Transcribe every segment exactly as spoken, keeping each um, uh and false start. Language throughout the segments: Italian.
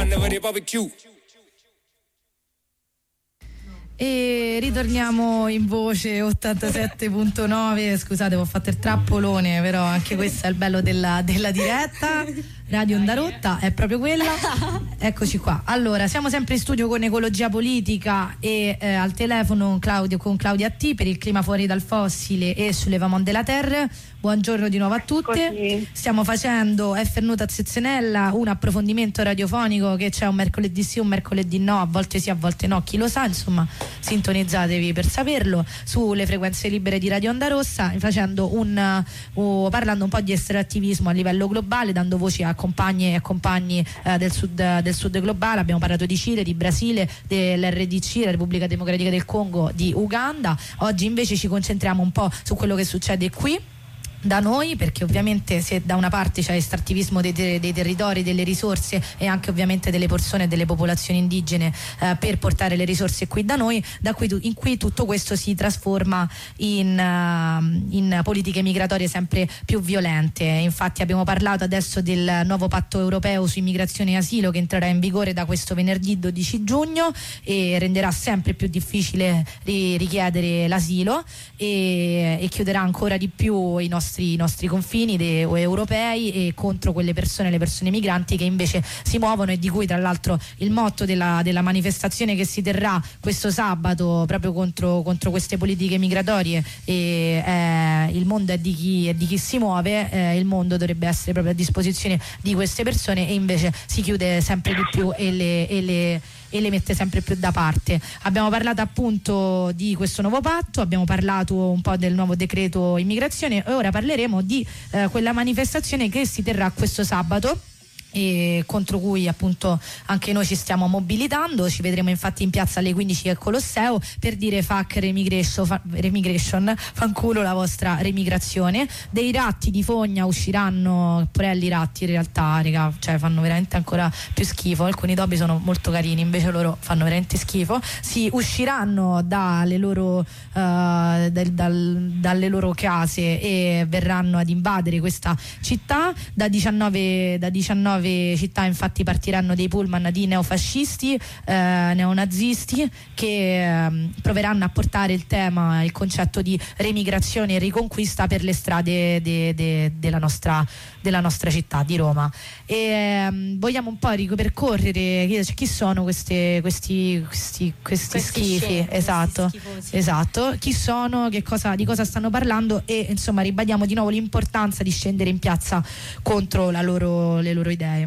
never the barbecue. E ritorniamo in voce ottantasette virgola nove. Scusate, ho fatto il trappolone, però anche questo è il bello della, della diretta. Radio Onda Rotta è proprio quella. Eccoci qua. Allora, siamo sempre in studio con Ecologia Politica e eh, al telefono Claudio, con Claudia T per il clima fuori dal fossile e sulle Vamon della Terra. Buongiorno di nuovo a tutte. Così. Stiamo facendo F. Nuta Zezzenella, un approfondimento radiofonico che c'è un mercoledì sì, un mercoledì no, a volte sì, a volte no, chi lo sa, insomma, sintonizzatevi per saperlo sulle frequenze libere di Radio Onda Rossa, facendo un uh, parlando un po' di estrattivismo a livello globale, dando voci a compagni e compagni uh, del sud del sud globale. Abbiamo parlato di Cile, di Brasile, dell'R D C, la Repubblica Democratica del Congo, di Uganda. Oggi invece ci concentriamo un po' su quello che succede qui da noi, perché ovviamente se da una parte c'è estrattivismo dei, ter- dei territori, delle risorse e anche ovviamente delle persone e delle popolazioni indigene eh, per portare le risorse qui da noi, da qui tu- in cui tutto questo si trasforma in, uh, in politiche migratorie sempre più violente. Infatti abbiamo parlato adesso del nuovo patto europeo su immigrazione e asilo che entrerà in vigore da questo venerdì dodici giugno e renderà sempre più difficile ri- richiedere l'asilo e, e chiuderà ancora di più i nostri i nostri confini de, o europei e contro quelle persone, le persone migranti che invece si muovono e di cui tra l'altro il motto della, della manifestazione che si terrà questo sabato proprio contro, contro queste politiche migratorie e eh, il mondo è di chi, è di chi si muove, eh, il mondo dovrebbe essere proprio a disposizione di queste persone e invece si chiude sempre di più e le, e le e le mette sempre più da parte. Abbiamo parlato appunto di questo nuovo patto, abbiamo parlato un po' del nuovo decreto immigrazione e ora parleremo di eh, quella manifestazione che si terrà questo sabato e contro cui appunto anche noi ci stiamo mobilitando. Ci vedremo infatti in piazza alle quindici al Colosseo per dire fuck remigration, fa, remigration fanculo la vostra remigrazione. Dei ratti di fogna usciranno, porelli ratti in realtà, raga, cioè fanno veramente ancora più schifo. Alcuni topi sono molto carini, invece loro fanno veramente schifo. Si usciranno dalle loro uh, dal, dal, dalle loro case e verranno ad invadere questa città. Da diciannove da diciannove città infatti partiranno dei pullman di neofascisti, eh, neonazisti che eh, proveranno a portare il tema, il concetto di remigrazione e riconquista per le strade de, de, della, nostra, della nostra città di Roma. E eh, vogliamo un po' ripercorrere chi, chi sono queste, questi, questi, questi, questi schifi, scemi, esatto, questi esatto, chi sono, che cosa, di cosa stanno parlando e insomma ribadiamo di nuovo l'importanza di scendere in piazza contro la loro, le loro idee.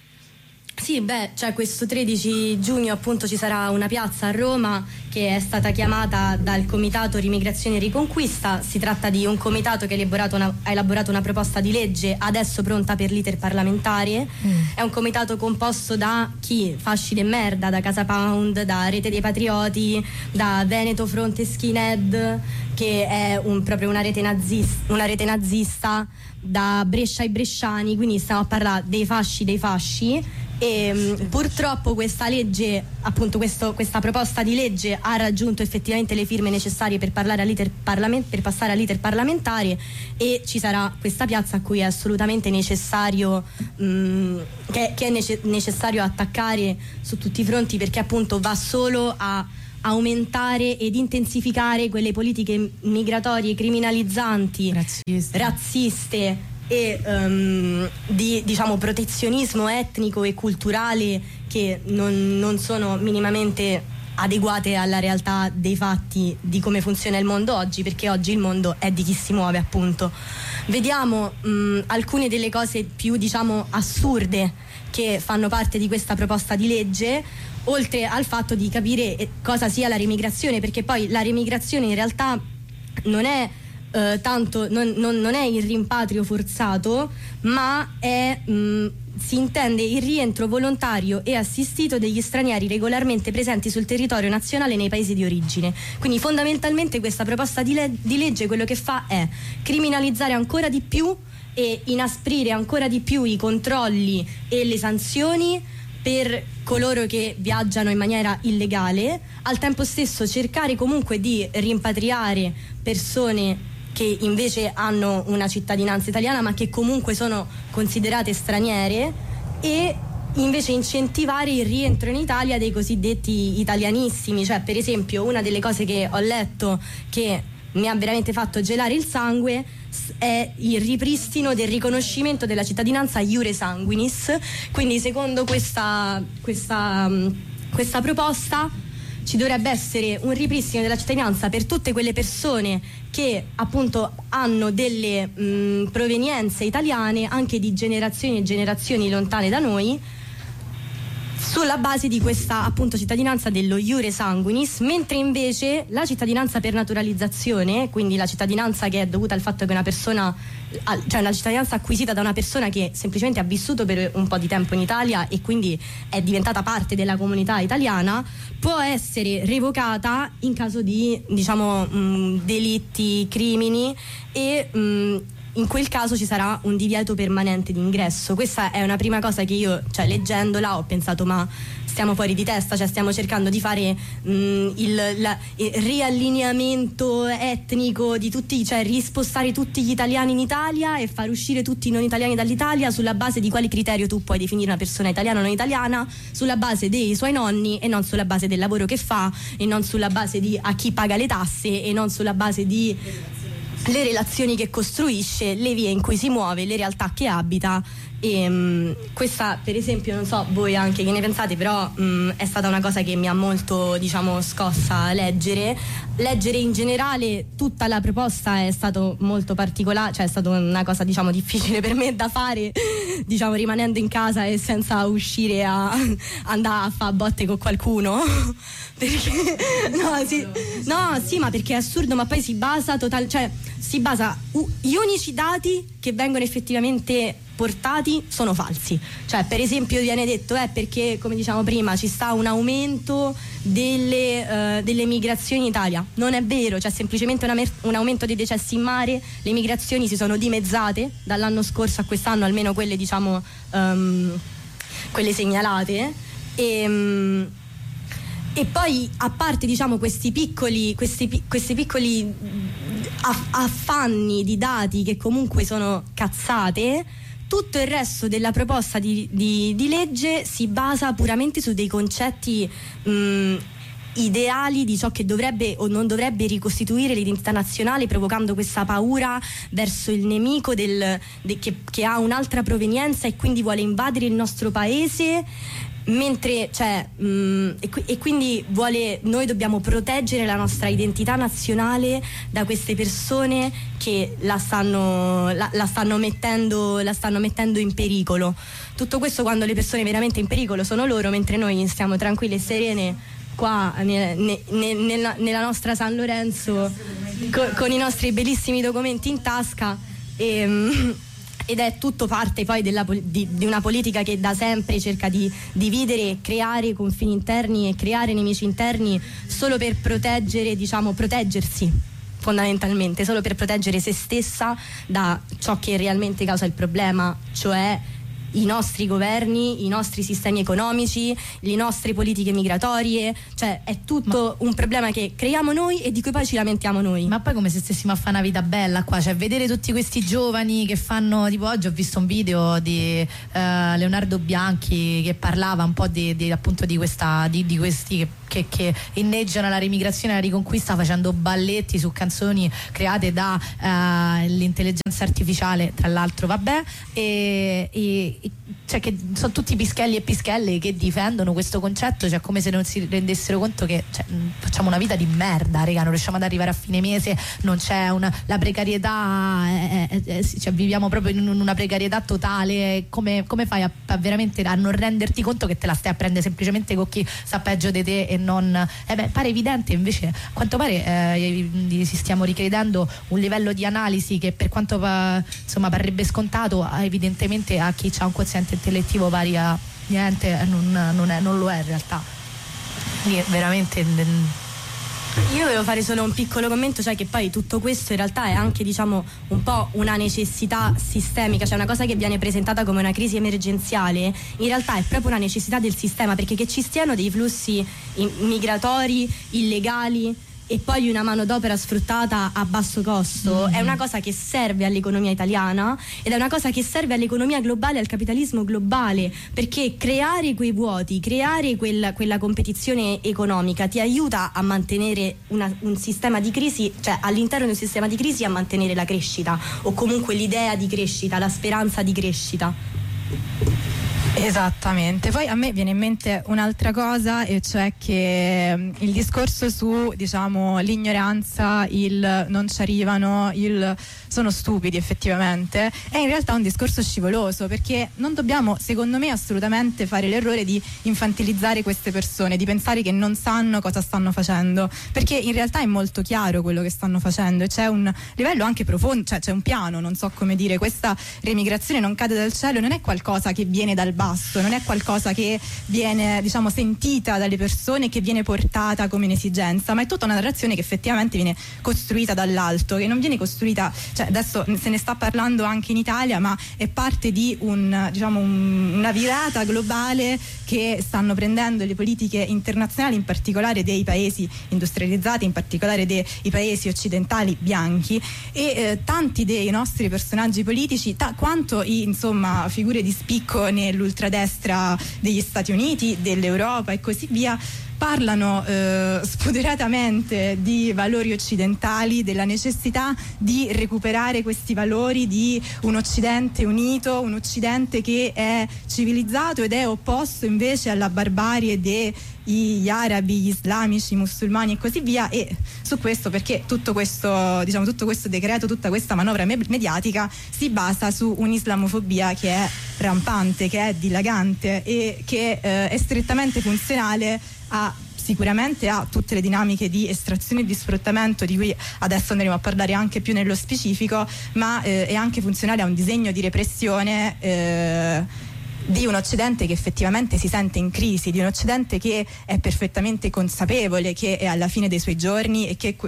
Sì, beh, cioè questo tredici giugno appunto ci sarà una piazza a Roma che è stata chiamata dal Comitato Rimigrazione e Riconquista. Si tratta di un comitato che ha elaborato una, ha elaborato una proposta di legge adesso pronta per l'iter parlamentare. Mm. È un comitato composto da chi? Fasci de merda, da Casa Pound, da Rete dei Patrioti, da Veneto Fronte Skinhead, che è un, proprio una rete nazista, una rete nazista, da Brescia ai bresciani, quindi stiamo a parlare dei fasci dei fasci. E mh, purtroppo questa legge, appunto questo, questa proposta di legge ha raggiunto effettivamente le firme necessarie per, parlare all'iter parlament- per passare all'iter parlamentare e ci sarà questa piazza a cui è assolutamente necessario mh, che, che è nece- necessario attaccare su tutti i fronti, perché appunto va solo a aumentare ed intensificare quelle politiche migratorie criminalizzanti, razziste, razziste e um, di diciamo protezionismo etnico e culturale che non, non sono minimamente adeguate alla realtà dei fatti di come funziona il mondo oggi, perché oggi il mondo è di chi si muove, appunto. Vediamo um, alcune delle cose più diciamo assurde che fanno parte di questa proposta di legge, oltre al fatto di capire cosa sia la remigrazione, perché poi la remigrazione in realtà non è Uh, tanto non, non, non è il rimpatrio forzato, ma è mh, si intende il rientro volontario e assistito degli stranieri regolarmente presenti sul territorio nazionale nei paesi di origine. Quindi fondamentalmente questa proposta di, le- di legge quello che fa è criminalizzare ancora di più e inasprire ancora di più i controlli e le sanzioni per coloro che viaggiano in maniera illegale, al tempo stesso cercare comunque di rimpatriare persone che invece hanno una cittadinanza italiana ma che comunque sono considerate straniere, e invece incentivare il rientro in Italia dei cosiddetti italianissimi. Cioè, per esempio, una delle cose che ho letto che mi ha veramente fatto gelare il sangue è il ripristino del riconoscimento della cittadinanza iure sanguinis. Quindi secondo questa, questa, questa proposta ci dovrebbe essere un ripristino della cittadinanza per tutte quelle persone che appunto hanno delle mh, provenienze italiane anche di generazioni e generazioni lontane da noi, sulla base di questa appunto cittadinanza dello iure sanguinis, mentre invece la cittadinanza per naturalizzazione, quindi la cittadinanza che è dovuta al fatto che una persona, cioè la cittadinanza acquisita da una persona che semplicemente ha vissuto per un po' di tempo in Italia e quindi è diventata parte della comunità italiana, può essere revocata in caso di, diciamo, mh, delitti, crimini, e mh, in quel caso ci sarà un divieto permanente di ingresso. Questa è una prima cosa che io, cioè leggendola, ho pensato: ma stiamo fuori di testa, cioè stiamo cercando di fare mh, il, la, il riallineamento etnico di tutti, cioè rispostare tutti gli italiani in Italia e far uscire tutti i non italiani dall'Italia. Sulla base di quale criterio tu puoi definire una persona italiana o non italiana? Sulla base dei suoi nonni e non sulla base del lavoro che fa, e non sulla base di a chi paga le tasse, e non sulla base di le relazioni che costruisce, le vie in cui si muove, le realtà che abita. E mh, questa, per esempio, non so voi anche che ne pensate, però mh, è stata una cosa che mi ha molto, diciamo, scossa leggere leggere in generale tutta la proposta. È stato molto particolare, cioè è stata una cosa, diciamo, difficile per me da fare, diciamo, rimanendo in casa e senza uscire a andare a fare botte con qualcuno perché no sì, no sì ma perché è assurdo, ma poi si basa total, cioè si basa uh, gli unici dati che vengono effettivamente portati sono falsi. Cioè, per esempio, viene detto è eh, perché, come diciamo prima, ci sta un aumento delle, uh, delle migrazioni in Italia. Non è vero, c'è semplicemente una mer- un aumento dei decessi in mare. Le migrazioni si sono dimezzate dall'anno scorso a quest'anno, almeno quelle, diciamo, um, quelle segnalate. E, um, e poi, a parte, diciamo, questi piccoli questi, questi piccoli affanni di dati che comunque sono cazzate, tutto il resto della proposta di, di, di legge si basa puramente su dei concetti mh, ideali di ciò che dovrebbe o non dovrebbe ricostituire l'identità nazionale, provocando questa paura verso il nemico del, de, che, che ha un'altra provenienza e quindi vuole invadere il nostro paese. Mentre, cioè, mh, e, e quindi vuole, noi dobbiamo proteggere la nostra identità nazionale da queste persone che la stanno, la, la stanno mettendo, la stanno mettendo in pericolo. Tutto questo quando le persone veramente in pericolo sono loro, mentre noi stiamo tranquille e serene qua ne, ne, ne, nella, nella nostra San Lorenzo co, con i nostri bellissimi documenti in tasca. E, mh, ed è tutto parte poi della, di, di una politica che da sempre cerca di dividere, creare confini interni e creare nemici interni solo per proteggere, diciamo, proteggersi fondamentalmente, solo per proteggere se stessa da ciò che realmente causa il problema, cioè i nostri governi, i nostri sistemi economici, le nostre politiche migratorie. Cioè è tutto ma, un problema che creiamo noi e di cui poi ci lamentiamo noi. Ma poi come se stessimo a fare una vita bella qua, cioè vedere tutti questi giovani che fanno, tipo oggi ho visto un video di uh, Leonardo Bianchi che parlava un po' di, di appunto di questa di, di questi che Che, che inneggiano la rimigrazione e la riconquista facendo balletti su canzoni create dall'intelligenza uh, artificiale, tra l'altro, vabbè, e, e cioè che sono tutti pischelli e pischelle che difendono questo concetto, cioè come se non si rendessero conto che, cioè, facciamo una vita di merda, raga, non riusciamo ad arrivare a fine mese, non c'è una, la precarietà, è, è, è, cioè viviamo proprio in una precarietà totale. Come, come fai a, a veramente a non renderti conto che te la stai a prendere semplicemente con chi sta peggio di te e non, eh beh, pare evidente, invece a quanto pare eh, si stiamo ricredendo un livello di analisi che, per quanto pa, insomma parrebbe scontato, evidentemente a chi ha un quoziente intellettivo pari a niente non, non, è, non lo è in realtà. Quindi veramente io volevo fare solo un piccolo commento, cioè che poi tutto questo in realtà è anche, diciamo, un po' una necessità sistemica, cioè una cosa che viene presentata come una crisi emergenziale, in realtà è proprio una necessità del sistema, perché che ci stiano dei flussi migratori illegali e poi una manodopera sfruttata a basso costo, mm. è una cosa che serve all'economia italiana ed è una cosa che serve all'economia globale, al capitalismo globale, perché creare quei vuoti, creare quel, quella competizione economica ti aiuta a mantenere una, un sistema di crisi, cioè all'interno di un sistema di crisi a mantenere la crescita o comunque l'idea di crescita, la speranza di crescita. Esattamente. Poi a me viene in mente un'altra cosa, e cioè che il discorso su, diciamo, l'ignoranza, il non ci arrivano, il sono stupidi effettivamente, è in realtà un discorso scivoloso, perché non dobbiamo, secondo me, assolutamente fare l'errore di infantilizzare queste persone, di pensare che non sanno cosa stanno facendo, perché in realtà è molto chiaro quello che stanno facendo e c'è un livello anche profondo, cioè c'è un piano, non so come dire, questa remigrazione non cade dal cielo, non è qualcosa che viene dal basso, non è qualcosa che viene, diciamo, sentita dalle persone, che viene portata come un'esigenza, ma è tutta una narrazione che effettivamente viene costruita dall'alto, che non viene costruita, cioè adesso se ne sta parlando anche in Italia, ma è parte di un, diciamo, un, una virata globale che stanno prendendo le politiche internazionali, in particolare dei paesi industrializzati, in particolare dei paesi occidentali bianchi, e eh, tanti dei nostri personaggi politici, ta- quanto i, insomma, figure di spicco nell'ultradestra degli Stati Uniti, dell'Europa e così via, parlano eh, spudoratamente di valori occidentali, della necessità di recuperare questi valori, di un Occidente unito, un Occidente che è civilizzato ed è opposto invece alla barbarie degli arabi, gli islamici, i musulmani e così via. E su questo, perché tutto questo, diciamo, tutto questo decreto, tutta questa manovra me- mediatica si basa su un'islamofobia che è rampante, che è dilagante e che eh, è strettamente funzionale a sicuramente a tutte le dinamiche di estrazione e di sfruttamento di cui adesso andremo a parlare anche più nello specifico, ma eh, è anche funzionale a un disegno di repressione eh, di un Occidente che effettivamente si sente in crisi, di un Occidente che è perfettamente consapevole che è alla fine dei suoi giorni e che,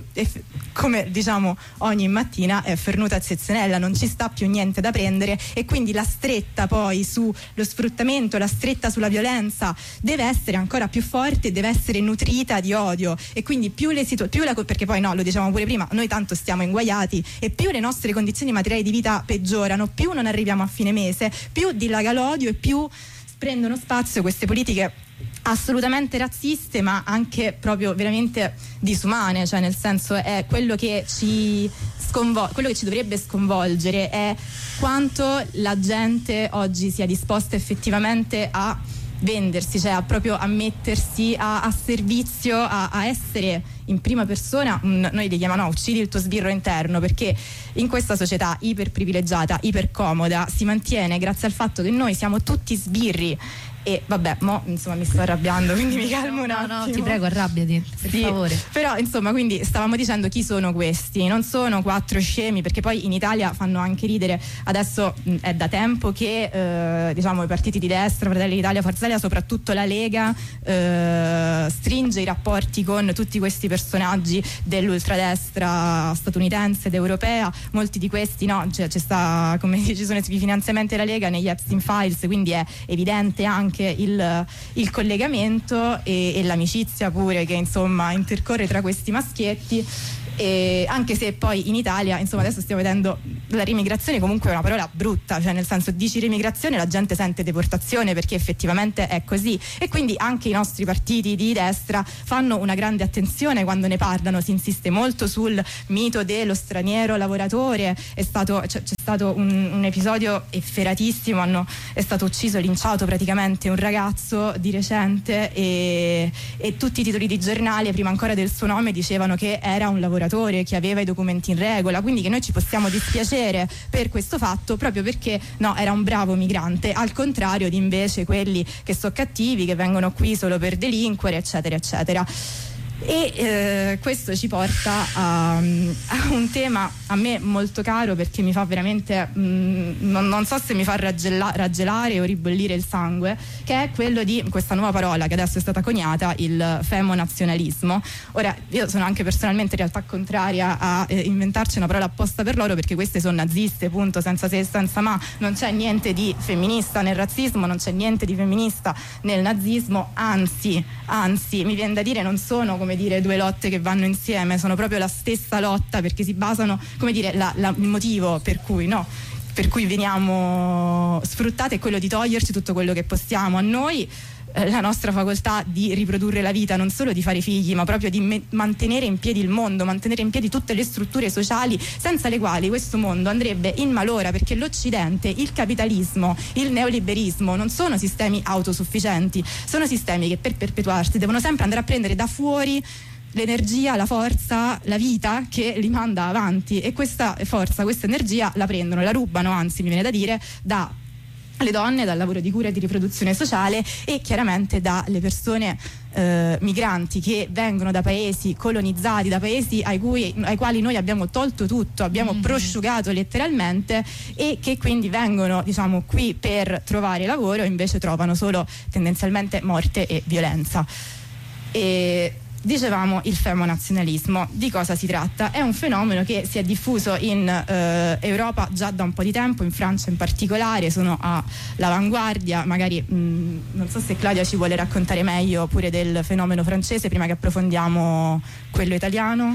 come diciamo ogni mattina, è fernuta a Zezzanella, non ci sta più niente da prendere, e quindi la stretta poi sullo sfruttamento, la stretta sulla violenza deve essere ancora più forte, deve essere nutrita di odio, e quindi più le situazioni, più la, perché poi no, lo dicevamo pure prima, noi tanto stiamo inguaiati, e più le nostre condizioni materiali di vita peggiorano, più non arriviamo a fine mese, più dilaga l'odio e più prendono spazio queste politiche assolutamente razziste, ma anche proprio veramente disumane, cioè nel senso è quello che ci sconvol- quello che ci dovrebbe sconvolgere è quanto la gente oggi sia disposta effettivamente a vendersi, cioè a proprio a mettersi a, a servizio, a, a essere in prima persona, un, noi li chiamiamo no, uccidi il tuo sbirro interno, perché in questa società iper privilegiata, iper comoda, si mantiene grazie al fatto che noi siamo tutti sbirri. E vabbè, mo insomma mi sto arrabbiando, quindi mi calmo un attimo. No, no, ti prego, arrabbiati, per sì, favore. Però insomma, quindi stavamo dicendo chi sono questi, non sono quattro scemi, perché poi in Italia fanno anche ridere. Adesso mh, è da tempo che eh, diciamo i partiti di destra, Fratelli d'Italia, Forza Italia, soprattutto la Lega, eh, stringe i rapporti con tutti questi personaggi dell'ultradestra statunitense ed europea. Molti di questi no, cioè, c'è sta, come ci sono i finanziamenti della Lega negli Epstein Files, quindi è evidente anche Il, il collegamento e, e l'amicizia pure che insomma intercorre tra questi maschietti. E anche se poi in Italia insomma adesso stiamo vedendo la remigrazione, comunque è una parola brutta, cioè nel senso, dici remigrazione la gente sente deportazione, perché effettivamente è così, e quindi anche i nostri partiti di destra fanno una grande attenzione quando ne parlano, si insiste molto sul mito dello straniero lavoratore. È stato, c'è, c'è stato un, un episodio efferatissimo, hanno, è stato ucciso, linciato praticamente un ragazzo di recente, e, e tutti i titoli di giornale prima ancora del suo nome dicevano che era un lavoratore che aveva i documenti in regola, quindi che noi ci possiamo dispiacere per questo fatto proprio perché no, era un bravo migrante, al contrario di invece quelli che sono cattivi, che vengono qui solo per delinquere, eccetera eccetera. E eh, questo ci porta a, a un tema a me molto caro, perché mi fa veramente mh, non, non so se mi fa raggela, raggelare o ribollire il sangue, che è quello di questa nuova parola che adesso è stata coniata, il femonazionalismo. Ora io sono anche personalmente in realtà contraria a eh, inventarci una parola apposta per loro, perché queste sono naziste, punto, senza se e senza ma. Non c'è niente di femminista nel razzismo, non c'è niente di femminista nel nazismo, anzi anzi mi viene da dire non sono, come come dire, due lotte che vanno insieme, sono proprio la stessa lotta, perché si basano, come dire, la, la, il motivo per cui no per cui veniamo sfruttate è quello di toglierci tutto quello che possiamo. A noi eh, la nostra facoltà di riprodurre la vita, non solo di fare figli, ma proprio di me- mantenere in piedi il mondo, mantenere in piedi tutte le strutture sociali senza le quali questo mondo andrebbe in malora, perché l'Occidente, il capitalismo, il neoliberismo non sono sistemi autosufficienti, sono sistemi che per perpetuarsi devono sempre andare a prendere da fuori l'energia, la forza, la vita che li manda avanti, e questa forza, questa energia la prendono, la rubano, anzi mi viene da dire, da le donne, dal lavoro di cura e di riproduzione sociale, e chiaramente dalle persone eh, migranti che vengono da paesi colonizzati, da paesi ai, cui, ai quali noi abbiamo tolto tutto, abbiamo mm-hmm. prosciugato letteralmente, e che quindi vengono, diciamo, qui per trovare lavoro e invece trovano solo tendenzialmente morte e violenza. E dicevamo il femonazionalismo, di cosa si tratta? È un fenomeno che si è diffuso in eh, Europa già da un po' di tempo, in Francia in particolare, sono all'avanguardia, magari mh, non so se Claudia ci vuole raccontare meglio pure del fenomeno francese prima che approfondiamo quello italiano.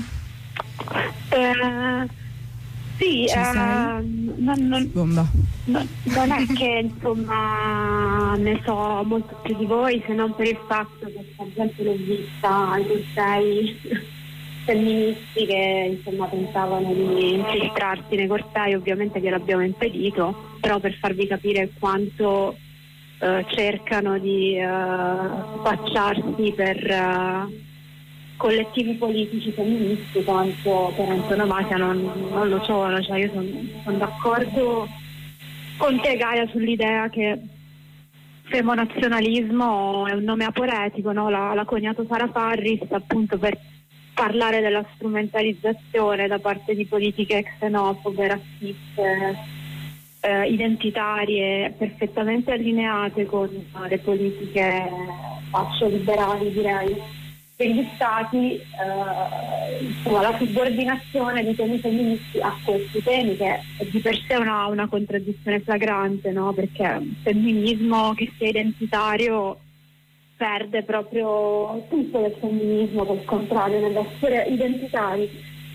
Eh, sì, eh, non, non, non, non è che insomma ne so molto più di voi, se non per il fatto che per esempio l'ho vista ai cortei femministi che insomma pensavano di infiltrarsi nei cortei, ovviamente gliel'abbiamo impedito, però per farvi capire quanto eh, cercano di eh, spacciarsi per eh, collettivi politici femministi, quanto per antonomasia non, non lo sono. Cioè io sono son d'accordo con te, Gaia, sull'idea che femonazionalismo è un nome aporetico, no? L'ha, l'ha coniato Sara Farris appunto per parlare della strumentalizzazione da parte di politiche xenofobe, razziste, eh, identitarie, perfettamente allineate con le politiche faccio liberali, direi, degli stati, eh, insomma, la subordinazione di temi femministi a questi temi, che di per sé è una, una contraddizione flagrante, no? Perché un femminismo che sia identitario perde proprio tutto del femminismo, per il contrario, nell'essere identitari.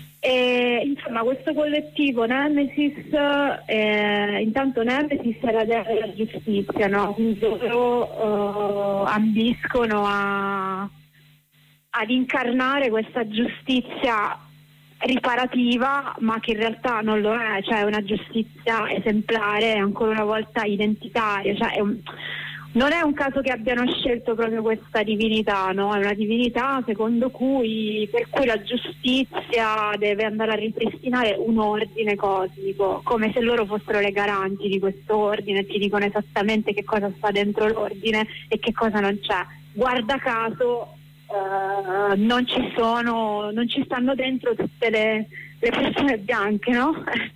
E insomma questo collettivo Nemesis, eh, intanto Nemesis era della giustizia, no? Quindi loro eh, ambiscono a ad incarnare questa giustizia riparativa, ma che in realtà non lo è, cioè è una giustizia esemplare, ancora una volta identitaria, cioè è un, non è un caso che abbiano scelto proprio questa divinità, no? È una divinità secondo cui, per cui la giustizia deve andare a ripristinare un ordine cosmico, come se loro fossero le garanti di questo ordine, ti dicono esattamente che cosa sta dentro l'ordine e che cosa non c'è. Guarda caso Uh, non ci sono, non ci stanno dentro tutte le, le persone bianche, no?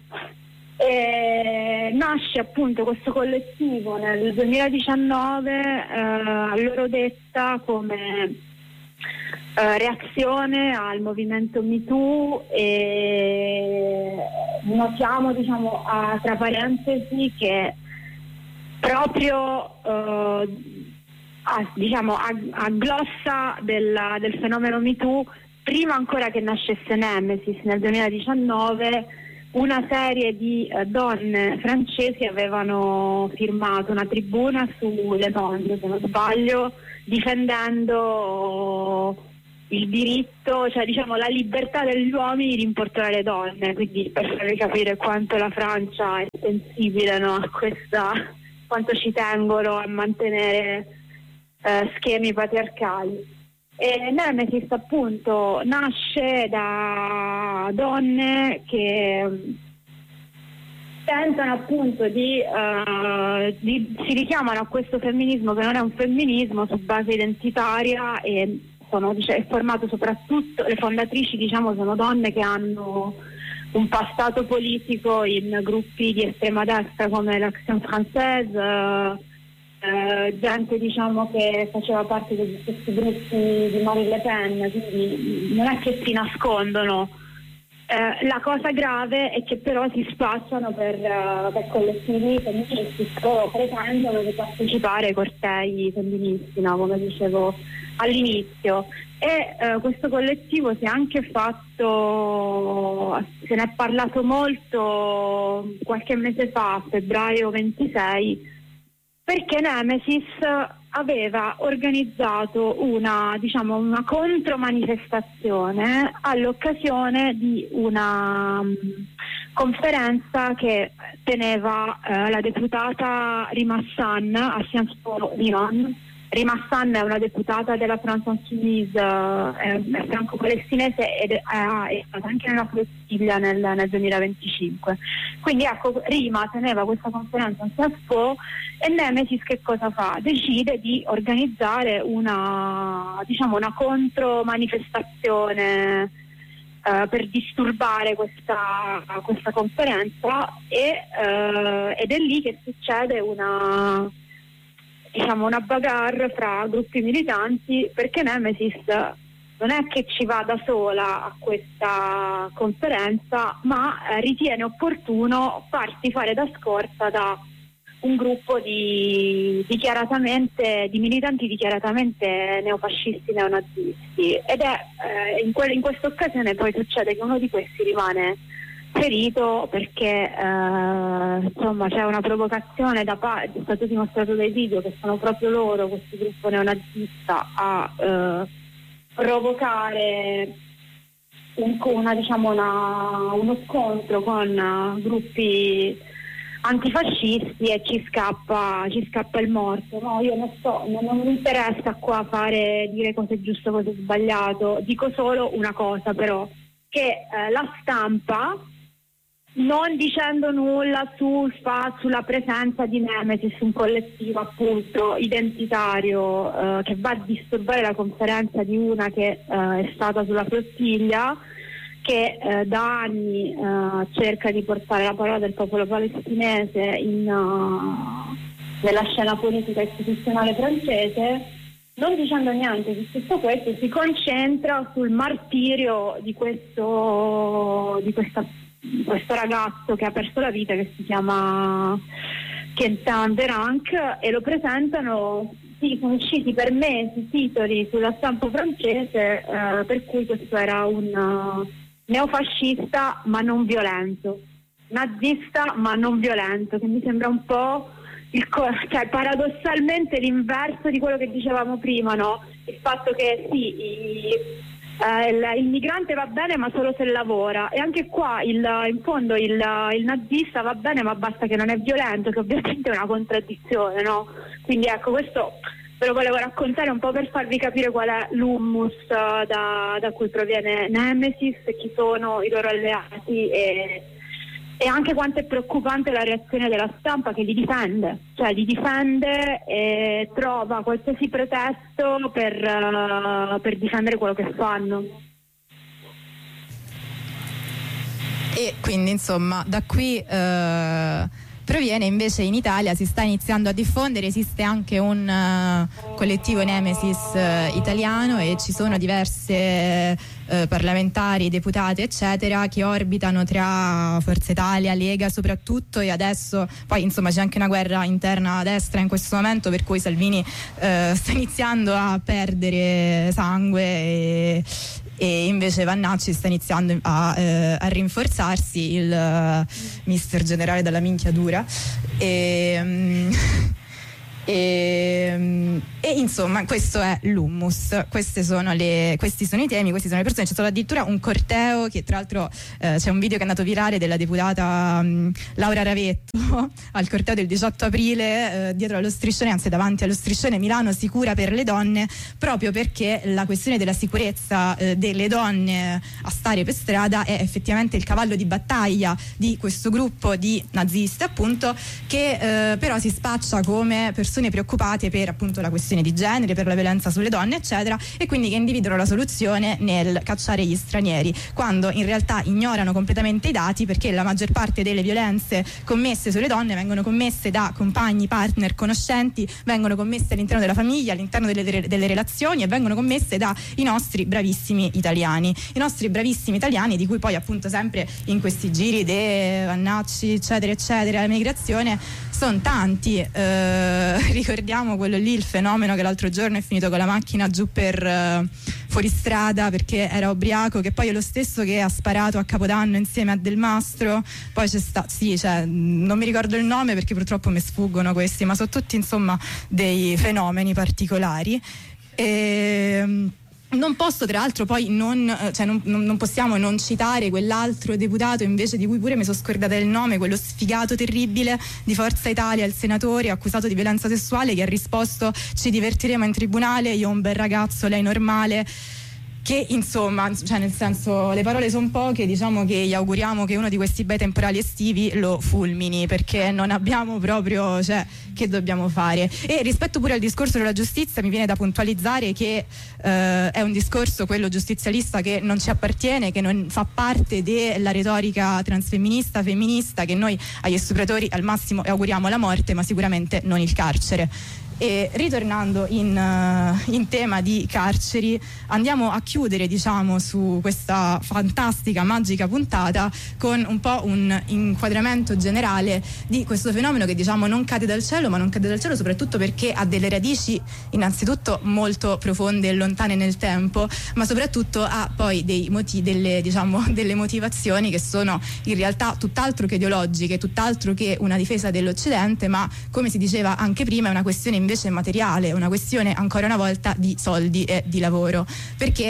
E nasce appunto questo collettivo nel duemiladiciannove, uh, a loro detta come uh, reazione al movimento MeToo, e notiamo, diciamo, a, tra parentesi, che proprio uh, Ah, diciamo a, a glossa del, del fenomeno MeToo, prima ancora che nascesse Nemesis nel duemiladiciannove, una serie di eh, donne francesi avevano firmato una tribuna su Le Monde, se non sbaglio, difendendo il diritto, cioè diciamo la libertà degli uomini di importunare le donne, quindi per farvi capire quanto la Francia è sensibile, no, a questa, quanto ci tengono a mantenere Uh, schemi patriarcali. E Nemesis appunto nasce da donne che tentano appunto di, uh, di si richiamano a questo femminismo che non è un femminismo su base identitaria, e sono, diciamo, è formato soprattutto, le fondatrici, diciamo, sono donne che hanno un passato politico in gruppi di estrema destra come l'Action Française, uh, Uh, gente, diciamo, che faceva parte degli stessi gruppi di Marine Le Pen, quindi non è che si nascondono Eh, la cosa grave è che però si spacciano per, uh, per collettivi femministi o pretendono di partecipare ai cortei femministi, no? Come dicevo all'inizio. E uh, questo collettivo si è anche fatto, se ne è parlato molto qualche mese fa, a febbraio ventisei, perché Nemesis aveva organizzato una, diciamo, una contromanifestazione all'occasione di una um, conferenza che teneva uh, la deputata Rima Hassan a Sciences Po Lyon. Rima Hassan è una deputata della France Insoumise, è, è franco-palestinese ed è, è stata anche nella flottiglia nel, nel duemilaventicinque. Quindi ecco, Rima teneva questa conferenza a Sciences Po e Nemesis che cosa fa? Decide di organizzare una, diciamo, una contromanifestazione Uh, per disturbare questa, questa conferenza e, uh, ed è lì che succede una, diciamo, una bagarre fra gruppi militanti, perché Nemesis non è che ci va da sola a questa conferenza, ma eh, ritiene opportuno farsi fare da scorta da un gruppo di dichiaratamente di militanti dichiaratamente neofascisti, neonazisti, ed è eh, in, que- in questa occasione poi succede che uno di questi rimane ferito perché eh, insomma c'è una provocazione da parte, è stato dimostrato dai video che sono proprio loro, questo gruppo neonazista, a eh, provocare un, una, diciamo una, uno scontro con uh, gruppi antifascisti e ci scappa ci scappa il morto. No, io non so, non, non mi interessa qua fare dire cosa è giusto, cosa è sbagliato, dico solo una cosa però, che eh, la stampa, non dicendo nulla sul fa, sulla presenza di Nemesis, un collettivo appunto identitario eh, che va a disturbare la conferenza di una che eh, è stata sulla flottiglia, che eh, da anni eh, cerca di portare la parola del popolo palestinese in, uh, nella scena politica istituzionale francese, non dicendo niente di tutto questo, si concentra sul martirio di questo, di questa, di questo ragazzo che ha perso la vita, che si chiama Quentin Deranc, e lo presentano, sì, sono usciti per mesi titoli sulla stampa francese eh, per cui questo era un uh, neofascista ma non violento, nazista ma non violento, che mi sembra un po' il co- cioè paradossalmente l'inverso di quello che dicevamo prima, no? Il fatto che sì, i, eh, il, il migrante va bene ma solo se lavora, e anche qua il, in fondo il, il nazista va bene ma basta che non è violento, che ovviamente è una contraddizione, no? Quindi ecco, questo ve lo volevo raccontare un po' per farvi capire qual è l'hummus uh, da, da cui proviene Nemesis, chi sono i loro alleati e, e anche quanto è preoccupante la reazione della stampa, che li difende, cioè li difende e trova qualsiasi pretesto per, uh, per difendere quello che fanno. E quindi insomma da qui uh... proviene invece in Italia, si sta iniziando a diffondere, esiste anche un uh, collettivo Nemesis uh, italiano e ci sono diverse uh, parlamentari, deputate eccetera che orbitano tra Forza Italia, Lega soprattutto, e adesso poi insomma c'è anche una guerra interna a destra in questo momento, per cui Salvini uh, sta iniziando a perdere sangue e e invece Vannacci sta iniziando a, eh, a rinforzarsi, il uh, mister generale dalla minchia dura e, um, e, e insomma questo è l'hummus, queste sono le, questi sono i temi, questi sono le persone. C'è stato addirittura un corteo che tra l'altro eh, c'è un video che è andato virale della deputata um, Laura Ravetto al corteo del diciotto aprile eh, dietro allo striscione, anzi davanti allo striscione Milano sicura per le donne, proprio perché la questione della sicurezza eh, delle donne a stare per strada è effettivamente il cavallo di battaglia di questo gruppo di nazisti appunto, che eh, però si spaccia come persone persone preoccupate per appunto la questione di genere, per la violenza sulle donne eccetera, e quindi che individuano la soluzione nel cacciare gli stranieri, quando in realtà ignorano completamente i dati, perché la maggior parte delle violenze commesse sulle donne vengono commesse da compagni, partner, conoscenti, vengono commesse all'interno della famiglia, all'interno delle, delle relazioni, e vengono commesse dai nostri bravissimi italiani, i nostri bravissimi italiani di cui poi appunto sempre in questi giri de Vannacci eccetera eccetera, la migrazione sono tanti. Eh, ricordiamo quello lì, il fenomeno che l'altro giorno è finito con la macchina giù per eh, fuoristrada perché era ubriaco, che poi è lo stesso che ha sparato a Capodanno insieme a Del Mastro. Poi c'è sta, sì, cioè, non mi ricordo il nome perché purtroppo mi sfuggono questi, ma sono tutti insomma dei fenomeni particolari. E non posso tra l'altro poi non, cioè non, non possiamo non citare quell'altro deputato invece di cui pure mi sono scordata il nome, quello sfigato terribile di Forza Italia, il senatore accusato di violenza sessuale, che ha risposto: ci divertiremo in tribunale, io ho un bel ragazzo, lei normale. Che insomma, cioè nel senso, le parole sono poche, diciamo che gli auguriamo che uno di questi bei temporali estivi lo fulmini, perché non abbiamo proprio, cioè, che dobbiamo fare. E rispetto pure al discorso della giustizia, mi viene da puntualizzare che eh, è un discorso, quello giustizialista, che non ci appartiene, che non fa parte della retorica transfemminista, femminista, che noi agli stupratori al massimo auguriamo la morte, ma sicuramente non il carcere. E ritornando in, uh, in tema di carceri, andiamo a chiudere diciamo su questa fantastica, magica puntata con un po' un inquadramento generale di questo fenomeno che diciamo non cade dal cielo, ma non cade dal cielo soprattutto perché ha delle radici innanzitutto molto profonde e lontane nel tempo, ma soprattutto ha poi dei motivi, delle, diciamo, delle motivazioni che sono in realtà tutt'altro che ideologiche, tutt'altro che una difesa dell'Occidente, ma come si diceva anche prima è una questione invece materiale, una questione ancora una volta di soldi e di lavoro, perché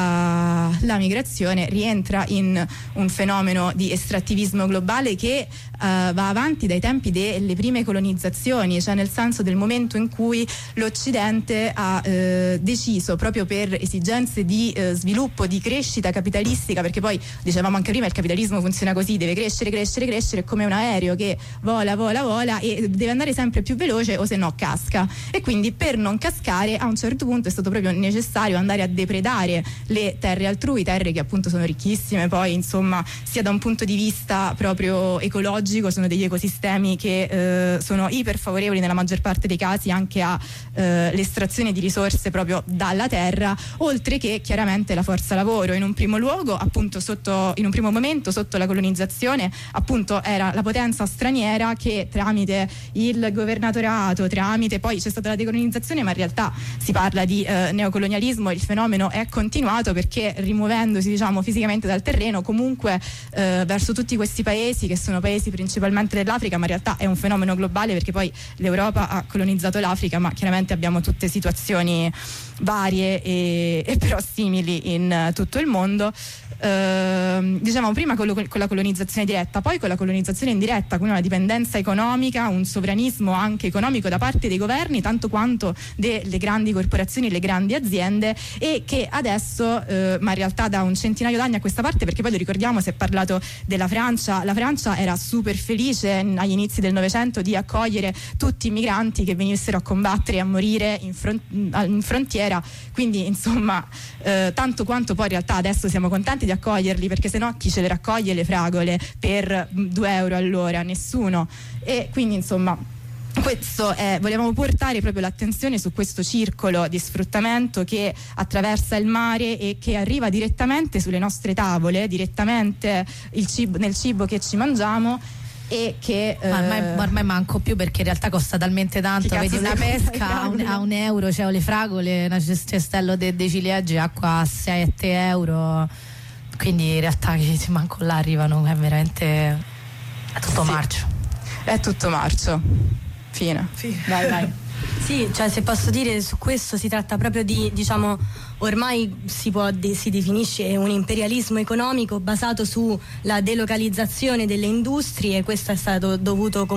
la, la migrazione rientra in un fenomeno di estrattivismo globale che uh, va avanti dai tempi delle prime colonizzazioni, cioè nel senso del momento in cui l'Occidente ha uh, deciso, proprio per esigenze di uh, sviluppo, di crescita capitalistica, perché poi dicevamo anche prima il capitalismo funziona così, deve crescere, crescere, crescere, come un aereo che vola, vola, vola e deve andare sempre più veloce o se no casca. E quindi per non cascare a un certo punto è stato proprio necessario andare a depredare le terre altrui, terre che appunto sono ricchissime, poi insomma sia da un punto di vista proprio ecologico, sono degli ecosistemi che eh, sono iper favorevoli nella maggior parte dei casi anche a eh, l'estrazione di risorse proprio dalla terra, oltre che chiaramente la forza lavoro. In un primo luogo appunto sotto, in un primo momento sotto la colonizzazione appunto era la potenza straniera che tramite il governatorato, tramite poi c'è stata la decolonizzazione, ma in realtà si parla di eh, neocolonialismo, il fenomeno è continuato perché rimuovendosi diciamo fisicamente dal terreno comunque eh, verso tutti questi paesi che sono paesi principalmente dell'Africa, ma in realtà è un fenomeno globale perché poi l'Europa ha colonizzato l'Africa, ma chiaramente abbiamo tutte situazioni varie e, e però simili in uh, tutto il mondo. Uh, diciamo prima con, lo, con la colonizzazione diretta, poi con la colonizzazione indiretta, con una dipendenza economica, un sovranismo anche economico da parte dei governi tanto quanto delle grandi corporazioni, le grandi aziende, e che adesso uh, ma in realtà da un centinaio d'anni a questa parte, perché poi lo ricordiamo, si è parlato della Francia, la Francia era super felice agli inizi del Novecento di accogliere tutti i migranti che venissero a combattere e a morire in, front- in frontiera, quindi insomma uh, tanto quanto poi in realtà adesso siamo contenti di accoglierli, perché sennò chi ce le raccoglie le fragole per due euro all'ora? Nessuno. E quindi insomma questo è, volevamo portare proprio l'attenzione su questo circolo di sfruttamento che attraversa il mare e che arriva direttamente sulle nostre tavole, direttamente il cibo, nel cibo che ci mangiamo, e che ma ormai, eh, ormai manco più perché in realtà costa talmente tanto, vedi una pesca a un, a un euro, cioè le fragole, un cestello di de ciliegie acqua a sette euro, quindi in realtà che manco là arrivano, è veramente è tutto sì, marcio è tutto marcio fine, fine. vai vai. Sì, cioè se posso dire su questo si tratta proprio di, diciamo, ormai si può si definisce un imperialismo economico basato sulla delocalizzazione delle industrie, e questo è stato dovuto comunque